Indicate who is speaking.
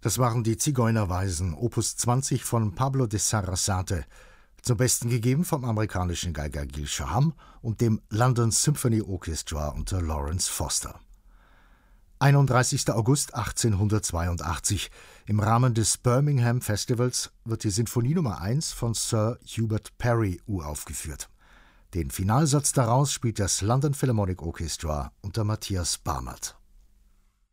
Speaker 1: Das waren die Zigeunerweisen, Opus 20 von Pablo de Sarasate, zum Besten gegeben vom amerikanischen Geiger Gil Shaham und dem London Symphony Orchestra unter Lawrence Foster. 31. August 1882. Im Rahmen des Birmingham Festivals wird die Sinfonie Nummer 1 von Sir Hubert Parry uraufgeführt. Den Finalsatz daraus spielt das London Philharmonic Orchestra unter Matthias Barmert.